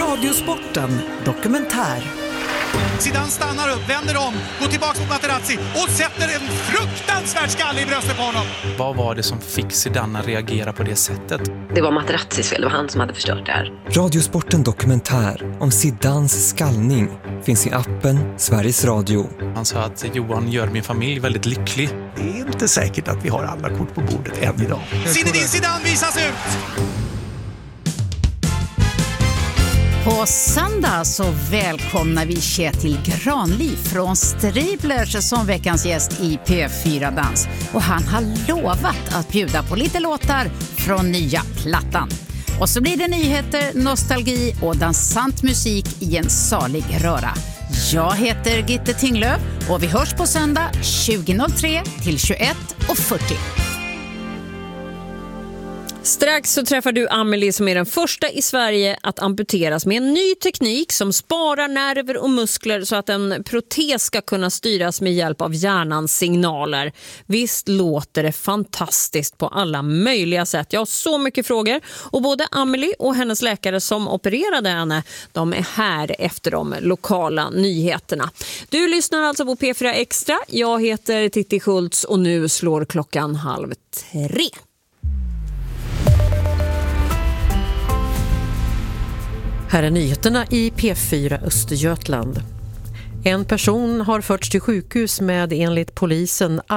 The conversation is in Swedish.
Radiosporten dokumentär. Zidane stannar upp, vänder om, går tillbaka mot Materazzi och sätter en fruktansvärd skalle i bröstet på honom. Vad var det som fick Zidane att reagera på det sättet? Det var Materazzis fel, det var han som hade förstört det här. Radiosporten dokumentär om Zidanes skallning finns i appen Sveriges Radio. Han sa att Johan gör min familj väldigt lycklig. Det är inte säkert att vi har alla kort på bordet än idag. Zinedine Zidane visas ut! På söndag så välkomnar vi Kjetil Granli från Striblers som veckans gäst i P4 Dans. Och han har lovat att bjuda på lite låtar från nya plattan. Och så blir det nyheter, nostalgi och dansant musik i en salig röra. Jag heter Gitte Tinglöf och vi hörs på söndag 20.03 till 21.40. Strax så träffar du Amelie som är den första i Sverige att amputeras med en ny teknik som sparar nerver och muskler så att en protes ska kunna styras med hjälp av hjärnans signaler. Visst låter det fantastiskt på alla möjliga sätt. Jag har så mycket frågor och både Amelie och hennes läkare som opererade henne, de är här efter de lokala nyheterna. Du lyssnar alltså på P4 Extra. Jag heter Titti Schultz och nu slår klockan 2:30. Här är nyheterna i P4 Östergötland. En person har förts till sjukhus med enligt polisen